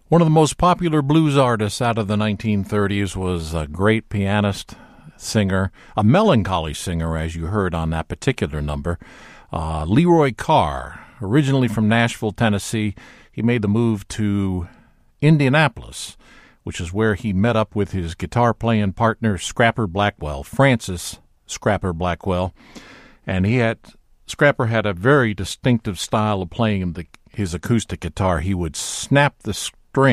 One of the most popular blues artists out of the 1930s was a great pianist, singer, a melancholy singer, as you heard on that particular number, Leroy Carr. Originally from Nashville, Tennessee, he made the move to Indianapolis, which is where he met up with his guitar-playing partner, Scrapper Blackwell, Francis Scrapper Blackwell, and Scrapper had a very distinctive style of playing his acoustic guitar. He would snap the